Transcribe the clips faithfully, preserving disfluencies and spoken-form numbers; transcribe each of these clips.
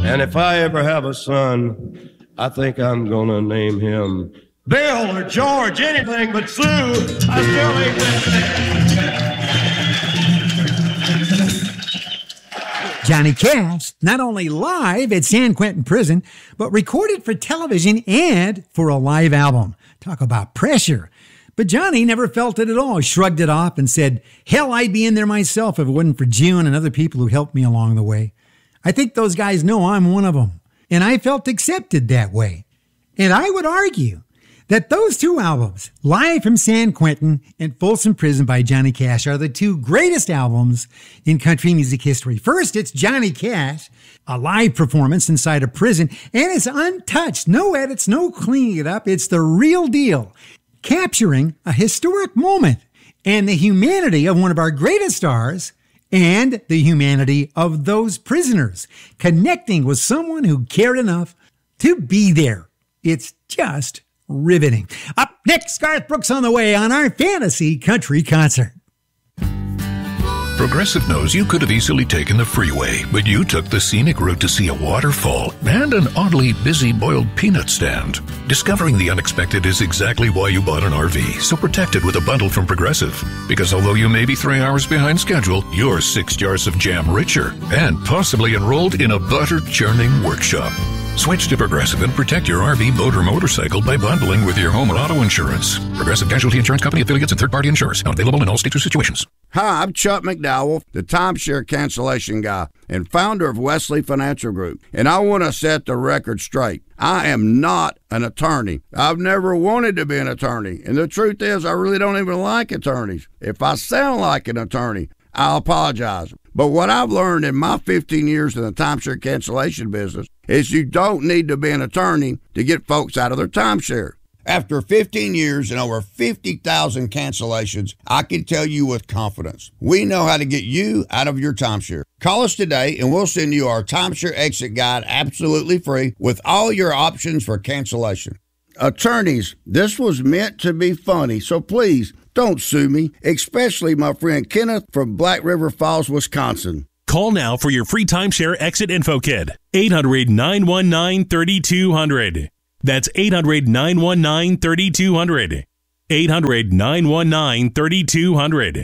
And if I ever have a son, I think I'm going to name him Bill or George, anything but Sue. I still ain't that. Johnny Cash, not only live at San Quentin Prison, but recorded for television and for a live album. Talk about pressure. But Johnny never felt it at all, shrugged it off and said, hell, I'd be in there myself if it wasn't for June and other people who helped me along the way. I think those guys know I'm one of them, and I felt accepted that way. And I would argue that those two albums, Live from San Quentin and Folsom Prison by Johnny Cash, are the two greatest albums in country music history. First, it's Johnny Cash, a live performance inside a prison, and it's untouched. No edits, no cleaning it up. It's the real deal, capturing a historic moment and the humanity of one of our greatest stars and the humanity of those prisoners, connecting with someone who cared enough to be there. It's just riveting. Up next, Garth Brooks on the way on our Fantasy Country Concert. Progressive knows you could have easily taken the freeway, but you took the scenic route to see a waterfall and an oddly busy boiled peanut stand. Discovering the unexpected is exactly why you bought an R V, so protect it with a bundle from Progressive. Because although you may be three hours behind schedule, you're six jars of jam richer and possibly enrolled in a butter churning workshop. Switch to Progressive and protect your R V, boat, or motorcycle by bundling with your home and auto insurance. Progressive Casualty Insurance Company, affiliates, and third-party insurers. Not available in all states or situations. Hi, I'm Chuck McDowell, the timeshare cancellation guy and founder of Wesley Financial Group. And I want to set the record straight. I am not an attorney. I've never wanted to be an attorney. And the truth is, I really don't even like attorneys. If I sound like an attorney, I'll apologize. But what I've learned in my fifteen years in the timeshare cancellation business is you don't need to be an attorney to get folks out of their timeshare. After fifteen years and over fifty thousand cancellations, I can tell you with confidence, we know how to get you out of your timeshare. Call us today and we'll send you our timeshare exit guide absolutely free with all your options for cancellation. Attorneys, this was meant to be funny, so please don't sue me, especially my friend Kenneth from Black River Falls, Wisconsin. Call now for your free timeshare exit info kit. eight hundred, nine one nine, three two zero zero. That's eight hundred, nine one nine, three two zero zero. eight hundred, nine one nine, three two zero zero.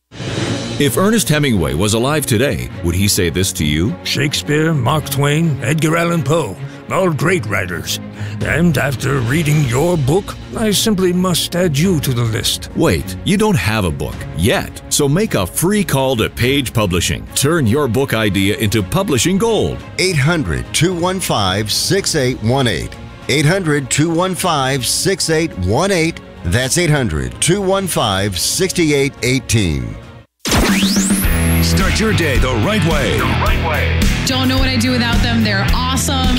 If Ernest Hemingway was alive today, would he say this to you? Shakespeare, Mark Twain, Edgar Allan Poe, all great writers. And after reading your book, I simply must add you to the list. Wait, you don't have a book yet, so make a free call to Page Publishing. Turn your book idea into publishing gold. eight hundred, two one five, six eight one eight. eight hundred, two one five, six eight one eight. That's eight hundred, two one five, six eight one eight. Start your day the right way. The right way. Don't know what I do without them. They're awesome.